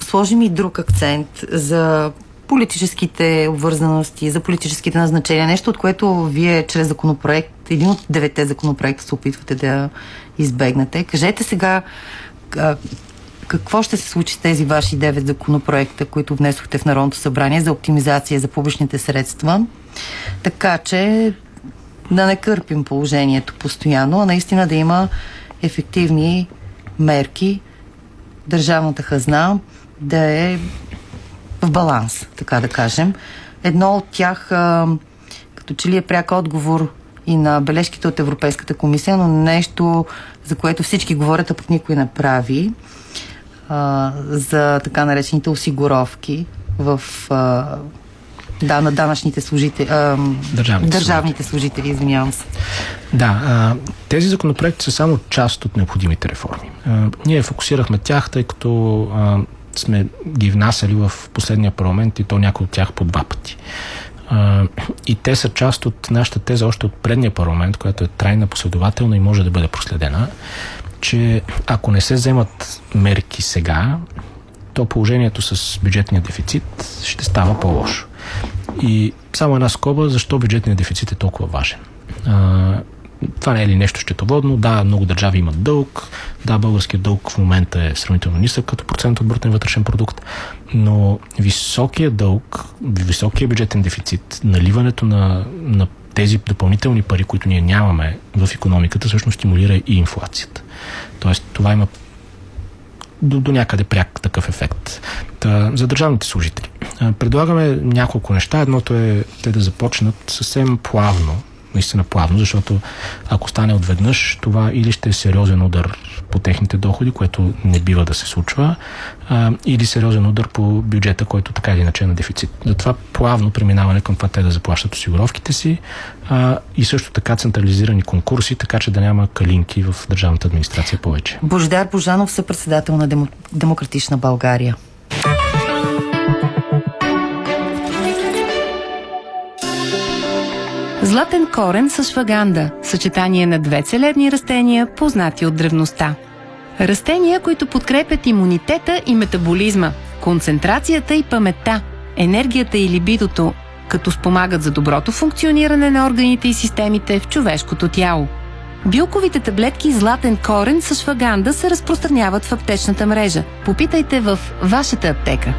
сложим и друг акцент за политическите обвързаности, за политическите назначения, нещо, от което вие чрез законопроект, един от 9 законопроекта се опитвате да избегнете. Кажете сега какво ще се случи с тези ваши 9 законопроекта, които внесохте в Народното събрание за оптимизация за публичните средства, така че да не кърпим положението постоянно, а наистина да има ефективни мерки, държавната хазна да е в баланс, така да кажем. Едно от тях, като че ли е пряк отговор и на бележките от Европейската комисия, но нещо, за което всички говорят, а пък никой не прави, за така наречените осигуровки в на данъчните служители, държавните служители, извинявам се. Да, тези законопроекти са само част от необходимите реформи. Ние фокусирахме тях, тъй като сме ги внасяли в последния парламент и то някои от тях по 2 пъти. И те са част от нашата теза още от предния парламент, която е трайна, последователна и може да бъде проследена, че ако не се вземат мерки сега, то положението с бюджетния дефицит ще става по-лошо. И само една скоба, защо бюджетният дефицит е толкова важен. Това не е ли нещо счетоводно? Да, много държави имат дълг. Да, българският дълг в момента е сравнително нисък като процент от брутен вътрешен продукт, но високият дълг, високият бюджетен дефицит, наливането на тези допълнителни пари, които ние нямаме в икономиката, всъщност стимулира и инфлацията. Тоест, това има до някъде пряк такъв ефект. За държавните служители предлагаме няколко неща. Едното е те да започнат съвсем плавно, наистина плавно, защото ако стане отведнъж, това или ще е сериозен удар по техните доходи, което не бива да се случва, или сериозен удар по бюджета, който така или иначе е на дефицит. Затова плавно преминаване към това те да заплащат осигуровките си и също така централизирани конкурси, така че да няма калинки в държавната администрация повече. Божидар Божанов, съпредседател на Демократична България. Златен корен с шваганда – съчетание на 2 целебни растения, познати от древността. Растения, които подкрепят имунитета и метаболизма, концентрацията и паметта, енергията и либидото, като спомагат за доброто функциониране на органите и системите в човешкото тяло. Билковите таблетки златен корен с шваганда се разпространяват в аптечната мрежа. Попитайте в вашата аптека.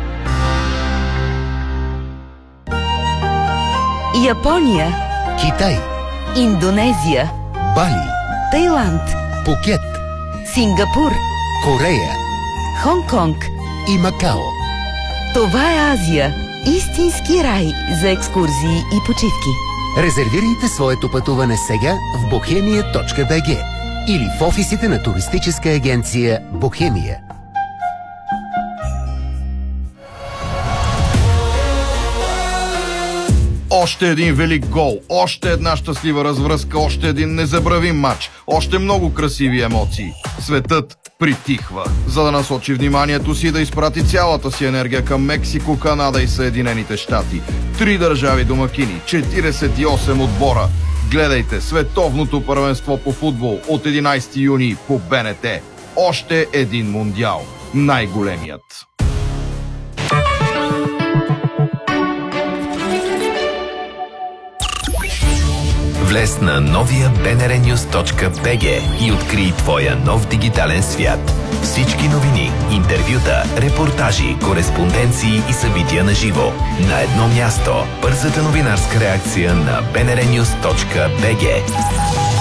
Япония, Китай, Индонезия, Бали, Тайланд, Пукет, Сингапур, Корея Хонг-Конг и Макао. Това е Азия. Истински рай за екскурзии и почивки. Резервирайте своето пътуване сега в bohemia.bg или в офисите на туристическа агенция Бохемия. Още един велик гол, още една щастлива развръзка, още един незабравим матч, още много красиви емоции. Светът притихва, за да насочи вниманието си да изпрати цялата си енергия към Мексико, Канада и Съединените щати. 3 държави домакини, 48 отбора. Гледайте световното първенство по футбол от 11 юни по БНТ. Още един мундиал. Най-големият. Влез на новия bnrnews.bg и открий твоя нов дигитален свят. Всички новини, интервюта, репортажи, кореспонденции и събития на живо. На едно място. Бързата новинарска реакция на bnrnews.bg.